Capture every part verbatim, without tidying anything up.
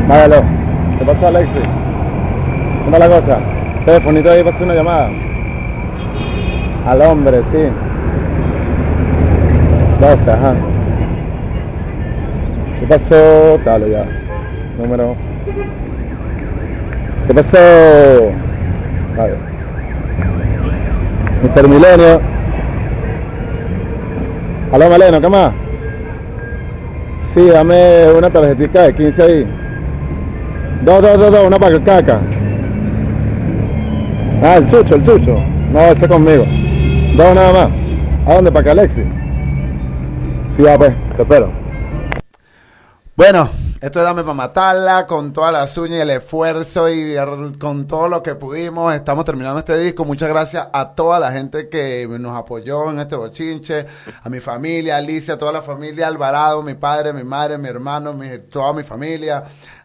Váyalo. ¿Qué pasa, Alexis? ¿Cómo está la cosa? Telefonito ahí para hacer una llamada. Al hombre, sí. doce, ajá. ¿Qué pasó? Dale ya. Número. ¿Qué pasó? Vale. mister Milenio. Aló, Maleno, ¿qué más? Sí, dame una tarjetita de quince ahí. Dos, dos, dos, dos, una para el caca. Ah, el chucho, el chucho. No, ese conmigo. Dos nada más. ¿A dónde? ¿Para que Alexis? Sí, ya pues, te espero. Bueno, esto es Dame Pa' Matarla, con todas las uñas y el esfuerzo y con todo lo que pudimos. Estamos terminando este disco. Muchas gracias a toda la gente que nos apoyó en este bochinche, a mi familia, a Alicia, a toda la familia, Alvarado, mi padre, mi madre, mi hermano, mi, toda mi familia,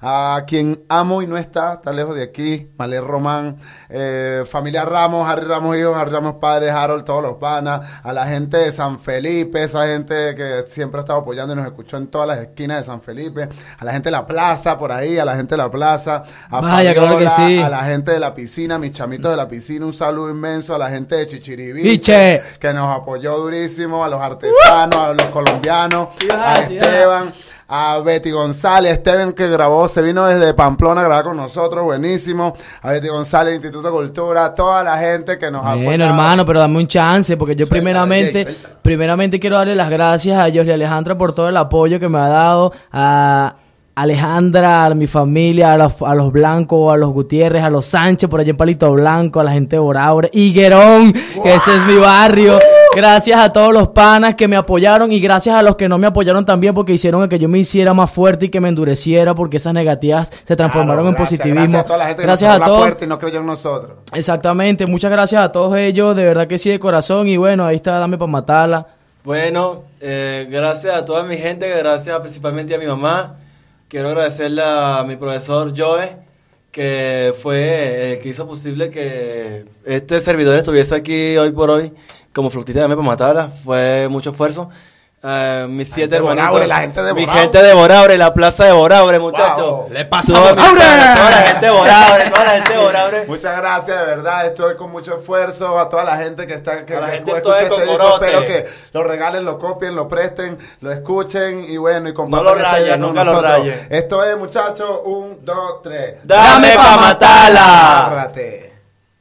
a quien amo y no está, está lejos de aquí, Malé Román, eh, familia Ramos, Harry Ramos hijos, Harry Ramos padres, Harold, todos los panas, a la gente de San Felipe, esa gente que siempre ha estado apoyando y nos escuchó en todas las esquinas de San Felipe, a la gente de la plaza, por ahí, a la gente de la plaza, a Vaya, Fabiola, claro que sí. a la gente de la piscina, mis chamitos de la piscina, un saludo inmenso, a la gente de Chichiribiche, Biche. que nos apoyó durísimo, a los artesanos, a los colombianos, Sí, a sí, Esteban, a Betty González, Esteban que grabó, se vino desde Pamplona a grabar con nosotros, buenísimo, a Betty González, Instituto de Cultura, toda la gente que nos apoyó. Bueno, hermano, pero dame un chance, porque yo Suéltala, primeramente, Jay, suéltala. primeramente quiero darle las gracias a Josly Alejandra por todo el apoyo que me ha dado, a Alejandra, a mi familia, a los, a los Blancos, a los Gutiérrez, a los Sánchez, por allá en Palito Blanco, a la gente de Boraure, Higuerón, que ese es mi barrio. Gracias a todos los panas que me apoyaron y gracias a los que no me apoyaron también porque hicieron que yo me hiciera más fuerte y que me endureciera porque esas negativas se transformaron Claro, en gracias, positivismo. Gracias a toda la gente que Gracias nos a cerró la todos. puerta y no creyó en nosotros. Exactamente, muchas gracias a todos ellos, de verdad que sí, de corazón. Y bueno, ahí está, Dame Pa' Matarla. Bueno, eh, gracias a toda mi gente, gracias principalmente a mi mamá. Quiero agradecerle a mi profesor Joe, que fue el que hizo posible que este servidor estuviese aquí hoy por hoy como flotita de Dame Pa' Matarla. Fue mucho esfuerzo. Uh, mis siete de hermanitos, Boraure, la gente de mi Boraure. gente de Boraure, la plaza de Boraure, muchachos. Wow. ¡Le pasa Toda, a mi- Boraure! toda la gente de Boraure, toda la gente de Boraure. Muchas gracias, de verdad, estoy con mucho esfuerzo, a toda la gente que está que, A la que gente escucha toda de este disco, Cocorote. espero que lo regalen, lo copien, lo presten, lo escuchen y bueno, y compartan No lo este rayen, día con nunca lo nosotros. rayen. Esto es, muchachos, un, dos, tres. Dame Pa' Matarla. Agárrate.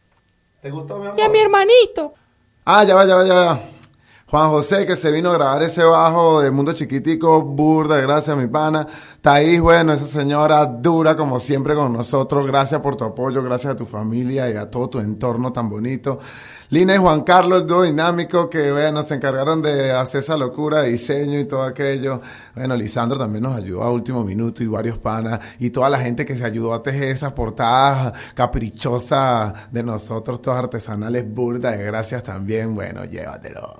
¿Te gustó, mi amor? Y a mi hermanito. Ah, ya va, ya va, ya va. Juan José, que se vino a grabar ese bajo de Mundo Chiquitico, burda, gracias mi pana. Thaís, bueno, esa señora dura como siempre con nosotros. Gracias por tu apoyo, gracias a tu familia y a todo tu entorno tan bonito. Lina y Juan Carlos, el dúo dinámico, que bueno, se encargaron de hacer esa locura de diseño y todo aquello. Bueno, Lisandro también nos ayudó a último minuto y varios panas. Y toda la gente que se ayudó a tejer esas portadas caprichosas de nosotros, todas artesanales, burda, y gracias también. Bueno, llévatelo.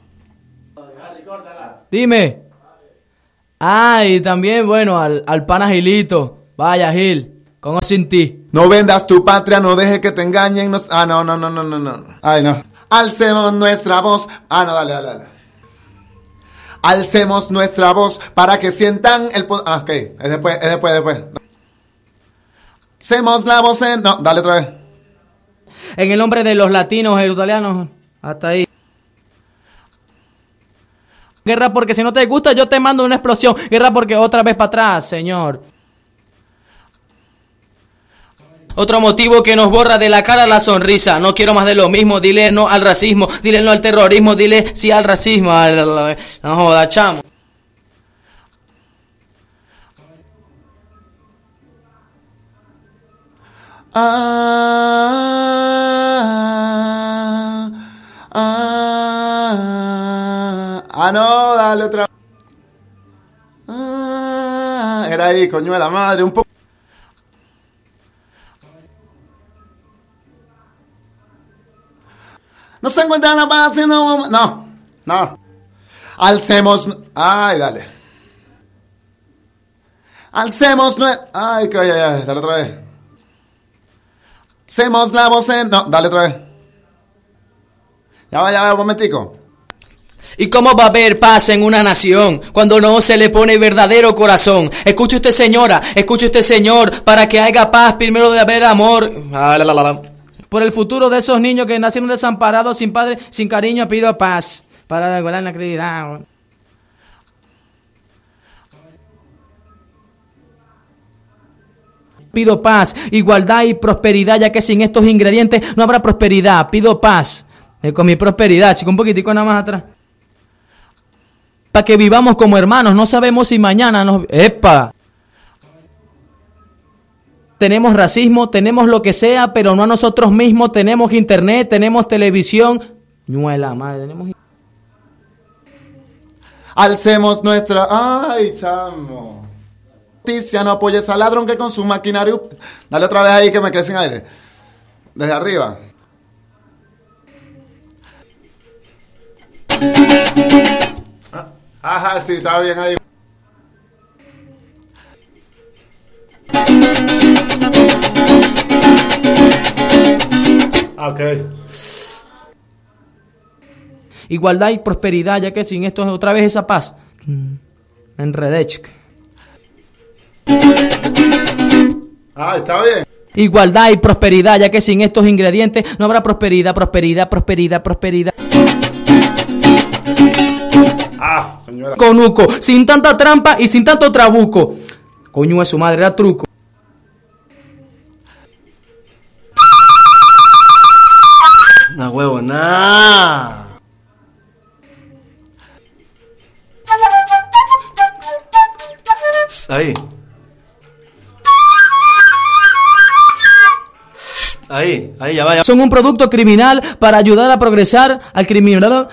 Dime. Ah, y también, bueno, al, al pana Gilito. Vaya, Gil, ¿cómo sin ti? No vendas tu patria, no dejes que te engañen. Nos... Ah, no, no, no, no, no, no. Ay, no. Alcemos nuestra voz. Ah, no, dale, dale, dale. Alcemos nuestra voz para que sientan el poder. Ah, ok. Es después, es después, después. Alcemos la voz en... No, dale otra vez. En el nombre de los latinos, jerusalemanos, hasta ahí. Guerra porque si no te gusta yo te mando una explosión. Guerra porque otra vez para atrás, señor. Otro motivo que nos borra de la cara la sonrisa. No quiero más de lo mismo. Dile no al racismo. Dile no al terrorismo. Dile sí al racismo. No joda, chamo. Ah, ah, ah, no, dale otra vez. Ah, era ahí, coño de la madre, un poco. No se encuentra la paz, no, no, no. Alcemos, ay, dale. Alcemos, nue- ay, que ya, ya, dale otra vez. Alcemos la voz en, no, dale otra vez. Ya va, ya va, un momentico. ¿Y cómo va a haber paz en una nación cuando no se le pone verdadero corazón? Escuche usted, señora, escuche usted, señor, para que haya paz primero debe haber amor. Ah, la, la, la, la. Por el futuro de esos niños que nacieron desamparados, sin padre, sin cariño, pido paz para igualar la credibilidad. Pido paz, igualdad y prosperidad, ya que sin estos ingredientes no habrá prosperidad. Pido paz eh, con mi prosperidad, chico, un poquitico nada más atrás. Para que vivamos como hermanos, no sabemos si mañana nos... ¡Epa! Tenemos racismo, tenemos lo que sea, pero no a nosotros mismos. Tenemos internet, tenemos televisión. Ñuela madre, tenemos... Alcemos nuestra... ¡Ay, chamo! Noticia, no apoyes al ladrón que con su maquinario... Dale otra vez ahí que me quede sin aire. Desde arriba. Ajá, sí, estaba bien ahí. Ok. Igualdad y prosperidad, ya que sin esto es otra vez esa paz. Enredech. Ah, está bien. Igualdad y prosperidad, ya que sin estos ingredientes no habrá prosperidad, prosperidad, prosperidad, prosperidad. Ah, señora. Conuco, sin tanta trampa y sin tanto trabuco. Coño de su madre, era truco. No huevo, nada. Ahí. Ahí, ahí, ya vaya. Son un producto criminal para ayudar a progresar al criminal.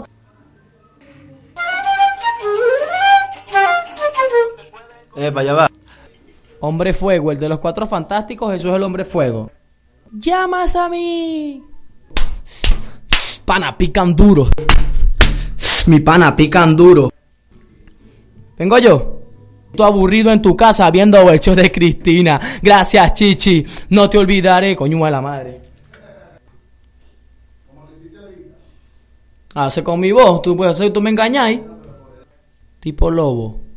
Epa, ya va. Hombre fuego, el de los cuatro fantásticos, eso es el hombre fuego. ¡Llamas a mí! Pana, pican duro. Mi pana, pican duro. ¿Vengo yo? Tú aburrido en tu casa viendo hechos de Cristina. Gracias, Chichi. No te olvidaré, coño de la madre. Hace con mi voz, tú puedes hacer, tú me engañáis. Tipo lobo.